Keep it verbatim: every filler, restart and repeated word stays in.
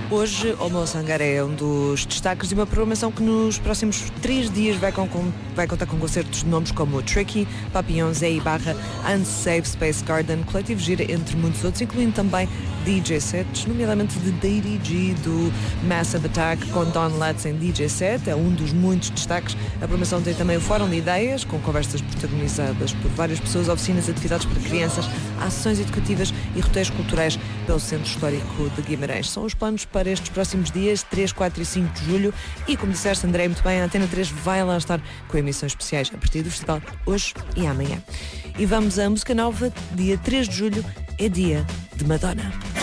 Hoje, o Mo Sangaré é um dos destaques de uma programação que nos próximos três dias vai, com, vai contar com concertos de nomes como Tricky, Papillon, Zé Ibarra, Unsafe, Space Garden, Coletivo Gira, entre muitos outros, incluindo também D J sets, nomeadamente de D D G, do Massive Attack, com Don Letts em D J set, é um dos muitos destaques. A programação tem também o Fórum de Ideias, com conversas protagonizadas por várias pessoas, oficinas, atividades para crianças, ações educativas e roteiros culturais pelo Centro Histórico de Guimarães. São os planos para estes próximos dias, três, quatro e cinco de julho, e como disseste, André, muito bem, a Antena três vai lá estar com emissões especiais a partir do festival, hoje e amanhã. E vamos à música nova, dia três de julho, é dia de Madonna.